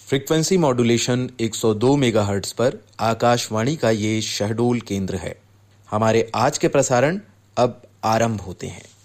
Frequency modulation 102 megahertz पर आकाशवाणी का ये शहडोल केंद्र है। हमारे आज के प्रसारण अब आरंभ होते हैं।